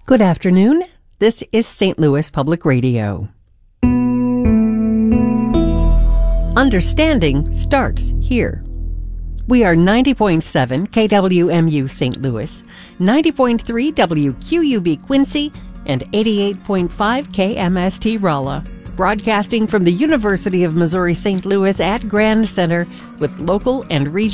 Good afternoon. This is St. Louis Public Radio. Understanding starts here. We are 90.7 KWMU St. Louis, 90.3 WQUB Quincy, and 88.5 KMST Rolla, broadcasting from the University of Missouri St. Louis at Grand Center with local and regional